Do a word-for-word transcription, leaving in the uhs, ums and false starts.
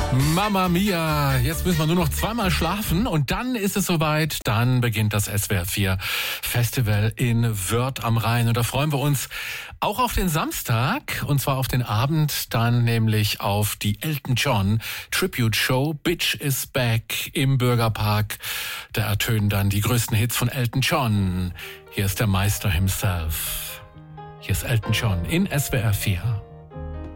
Mama Mia, jetzt müssen wir nur noch zweimal schlafen und dann ist es soweit. Dann beginnt das S W R vier Festival in Wörth am Rhein. Und da freuen wir uns auch auf den Samstag, und zwar auf den Abend, dann nämlich auf die Elton John Tribute Show Bitch is Back im Bürgerpark. Da ertönen dann die größten Hits von Elton John. Hier ist der Meister himself. Hier ist Elton John in S W R vier.